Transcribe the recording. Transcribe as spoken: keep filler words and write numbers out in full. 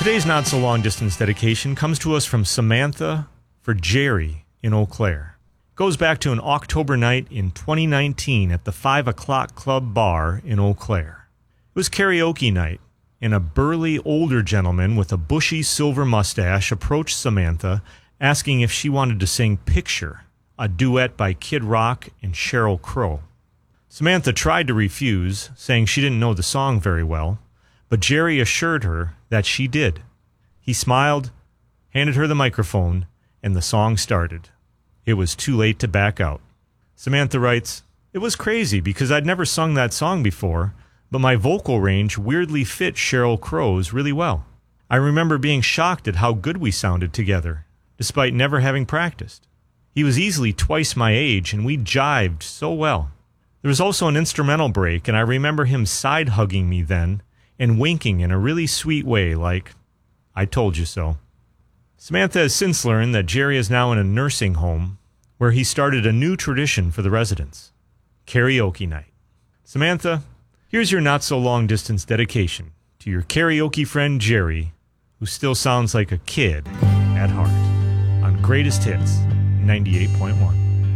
Today's not-so-long-distance dedication comes to us from Samantha for Jerry in Eau Claire. It goes back to an October night in twenty nineteen at the five o'clock Club Bar in Eau Claire. It was karaoke night, and a burly older gentleman with a bushy silver mustache approached Samantha asking if she wanted to sing Picture, a duet by Kid Rock and Sheryl Crow. Samantha tried to refuse, saying she didn't know the song very well, but Jerry assured her that she did. He smiled, handed her the microphone, and the song started. It was too late to back out. Samantha writes, "It was crazy because I'd never sung that song before, but my vocal range weirdly fit Sheryl Crow's really well. I remember being shocked at how good we sounded together, despite never having practiced. He was easily twice my age, and we jived so well. There was also an instrumental break, and I remember him side-hugging me then and winking in a really sweet way like, 'I told you so.'" Samantha has since learned that Jerry is now in a nursing home where he started a new tradition for the residents, karaoke night. Samantha, here's your not-so-long-distance dedication to your karaoke friend Jerry, who still sounds like a kid at heart, on Greatest Hits ninety-eight point one.